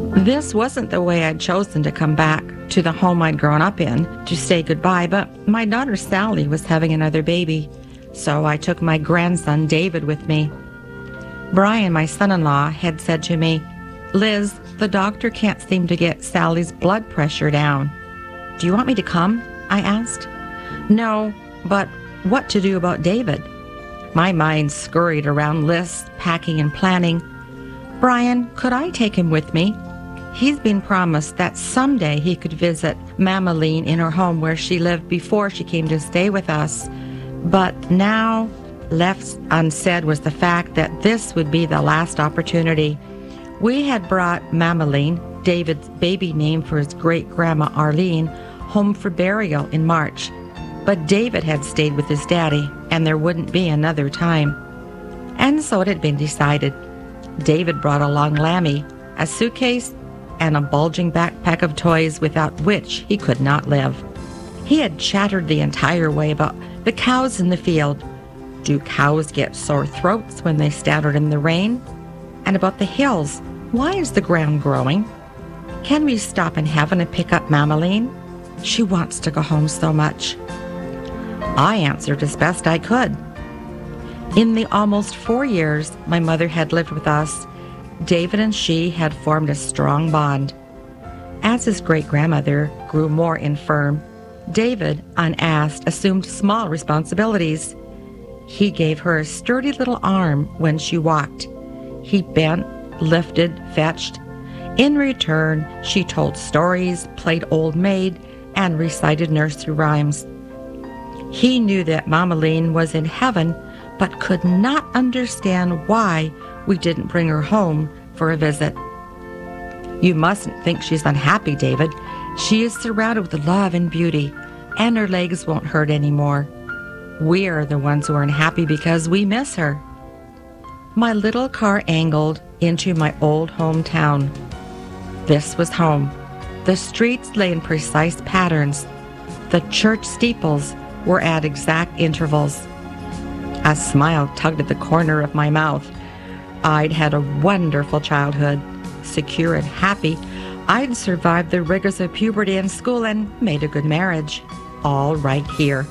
This wasn't the way I'd chosen to come back to the home I'd grown up in to say goodbye, but my daughter Sally was having another baby, so I took my grandson David with me. Brian, my son-in-law, had said to me, "Liz, the doctor can't seem to get Sally's blood pressure down. Do you want me to come?" I asked. "No, but what to do about David?" My mind scurried around lists, packing and planning. "Brian, could I take him with me? He's been promised that someday he could visit Mama Lean in her home where she lived before she came to stay with us. But now, left unsaid was the fact that this would be the last opportunity. We had brought Mama Lean, David's baby name for his great-grandma Arlene, home for burial in March. But David had stayed with his daddy, and there wouldn't be another time. And so it had been decided. David brought along Lammy, a suitcase, and a bulging backpack of toys without which he could not live. He had chattered the entire way about the cows in the field. Do cows get sore throats when they stand in the rain? And about the hills. Why is the ground growing? Can we stop in heaven and pick up Mama Lean? She wants to go home so much. I answered as best I could. In the almost 4 years my mother had lived with us, David and she had formed a strong bond. As his great-grandmother grew more infirm, David, unasked, assumed small responsibilities. He gave her a sturdy little arm when she walked. He bent, lifted, fetched. In return, she told stories, played old maid, and recited nursery rhymes. He knew that Mama Lean was in heaven, but could not understand why we didn't bring her home for a visit. "You mustn't think she's unhappy, David. She is surrounded with love and beauty, and her legs won't hurt anymore. We are the ones who are unhappy because we miss her." My little car angled into my old hometown. This was home. The streets lay in precise patterns. The church steeples were at exact intervals. A smile tugged at the corner of my mouth. I'd had a wonderful childhood. Secure and happy, I'd survived the rigors of puberty and school and made a good marriage. All right here.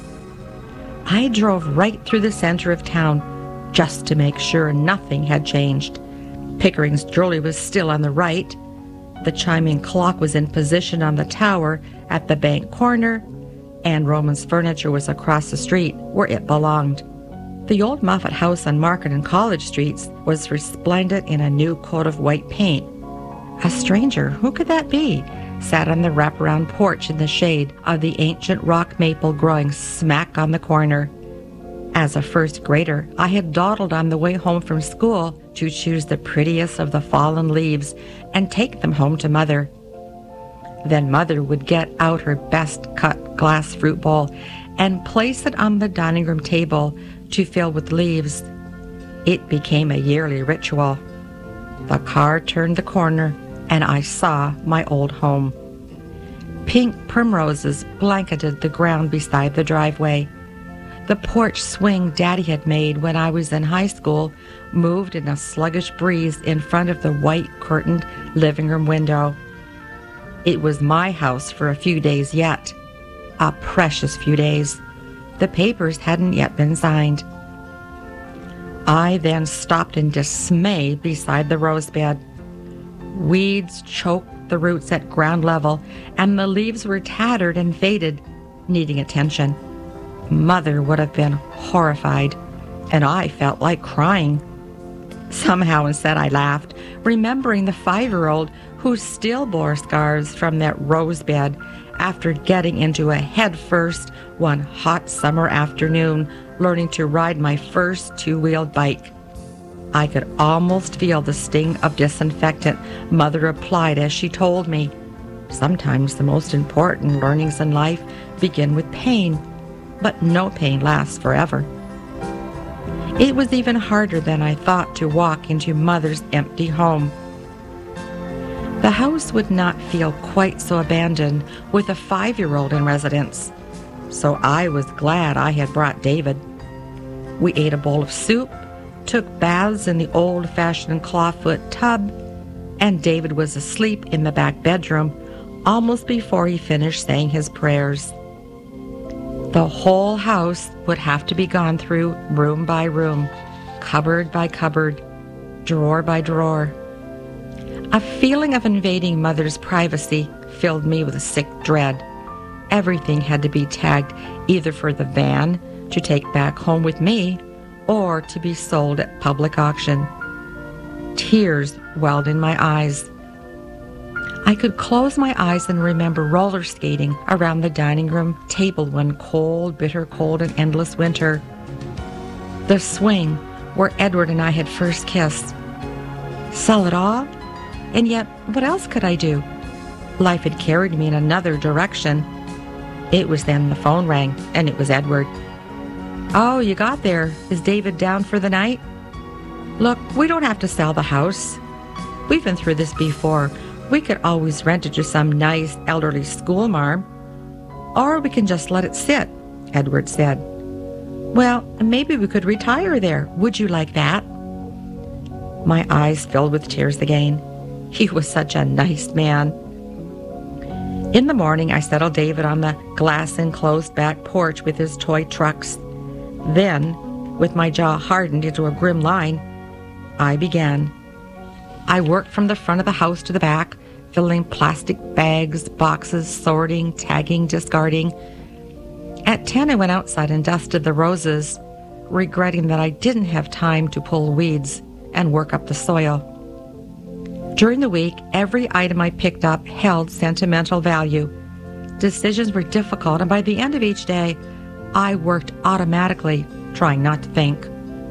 I drove right through the center of town just to make sure nothing had changed. Pickering's jewelry was still on the right. The chiming clock was in position on the tower at the bank corner, and Roman's furniture was across the street where it belonged. The old Moffat house on Market and College Streets was resplendent in a new coat of white paint. A stranger, who could that be, sat on the wraparound porch in the shade of the ancient rock maple growing smack on the corner. As a first grader, I had dawdled on the way home from school to choose the prettiest of the fallen leaves and take them home to Mother. Then Mother would get out her best-cut glass fruit bowl and place it on the dining room table to fill with leaves. It became a yearly ritual. The car turned the corner, and I saw my old home. Pink primroses blanketed the ground beside the driveway. The porch swing Daddy had made when I was in high school moved in a sluggish breeze in front of the white-curtained living room window. It was my house for a few days yet. A precious few days. The papers hadn't yet been signed. I then stopped in dismay beside the rose bed. Weeds choked the roots at ground level, and the leaves were tattered and faded, needing attention. Mother would have been horrified, and I felt like crying. Somehow instead I laughed, remembering the 5-year-old who still bore scars from that rose bed after getting into a headfirst one hot summer afternoon, learning to ride my first 2-wheeled bike. I could almost feel the sting of disinfectant Mother applied as she told me, "Sometimes the most important learnings in life begin with pain, but no pain lasts forever." It was even harder than I thought to walk into Mother's empty home. The house would not feel quite so abandoned with a 5-year-old in residence, so I was glad I had brought David. We ate a bowl of soup, took baths in the old-fashioned clawfoot tub, and David was asleep in the back bedroom almost before he finished saying his prayers. The whole house would have to be gone through room by room, cupboard by cupboard, drawer by drawer. A feeling of invading Mother's privacy filled me with a sick dread. Everything had to be tagged either for the van to take back home with me or to be sold at public auction. Tears welled in my eyes. I could close my eyes and remember roller skating around the dining room table one cold, bitter cold and endless winter. The swing where Edward and I had first kissed. Sell it all? And yet, what else could I do? Life had carried me in another direction. It was then the phone rang, and it was Edward. "Oh, you got there. Is David down for the night?" "Look, we don't have to sell the house. We've been through this before. We could always rent it to some nice elderly schoolmarm. Or we can just let it sit," Edward said. "Well, maybe we could retire there. Would you like that?" My eyes filled with tears again. He was such a nice man. In the morning, I settled David on the glass-enclosed back porch with his toy trucks. Then, with my jaw hardened into a grim line, I began. I worked from the front of the house to the back, filling plastic bags, boxes, sorting, tagging, discarding. At 10, I went outside and dusted the roses, regretting that I didn't have time to pull weeds and work up the soil. During the week, every item I picked up held sentimental value. Decisions were difficult, and by the end of each day, I worked automatically, trying not to think.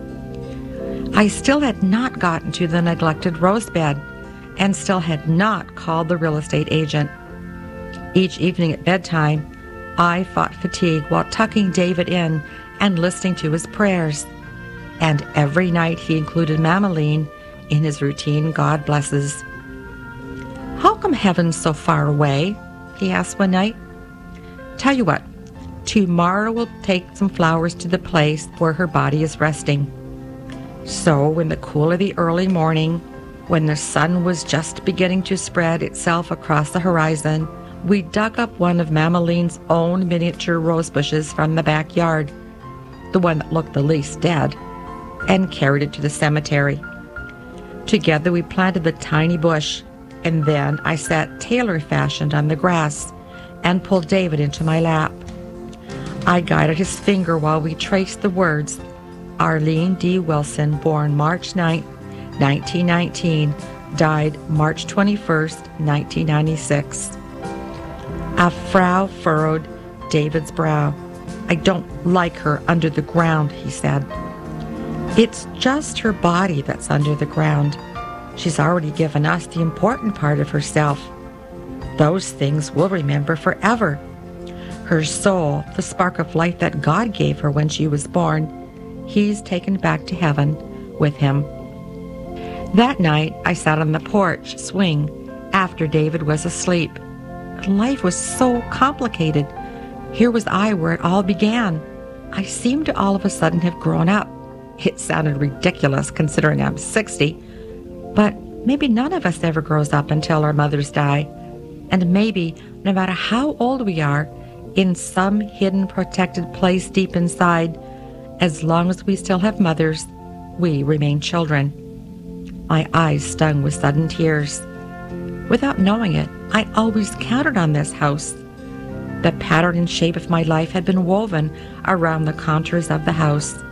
I still had not gotten to the neglected rose bed, and still had not called the real estate agent. Each evening at bedtime, I fought fatigue while tucking David in and listening to his prayers. And every night he included Mamaline in his routine God blesses. "How come heaven's so far away?" he asked one night. "Tell you what, tomorrow we'll take some flowers to the place where her body is resting." So in the cool of the early morning, when the sun was just beginning to spread itself across the horizon, we dug up one of Mamaline's own miniature rose bushes from the backyard, the one that looked the least dead, and carried it to the cemetery. Together we planted the tiny bush, and then I sat tailor-fashioned on the grass and pulled David into my lap. I guided his finger while we traced the words, "Arlene D. Wilson, born March 9, 1919, died March 21st, 1996. A frown furrowed David's brow. "I don't like her under the ground," he said. "It's just her body that's under the ground. She's already given us the important part of herself. Those things we'll remember forever. Her soul, the spark of life that God gave her when she was born, He's taken back to heaven with Him." That night, I sat on the porch swing after David was asleep. Life was so complicated. Here was I where it all began. I seemed to all of a sudden have grown up. It sounded ridiculous considering I'm 60, but maybe none of us ever grows up until our mothers die. And maybe, no matter how old we are, in some hidden protected place deep inside, as long as we still have mothers, we remain children. My eyes stung with sudden tears. Without knowing it, I always counted on this house. The pattern and shape of my life had been woven around the contours of the house.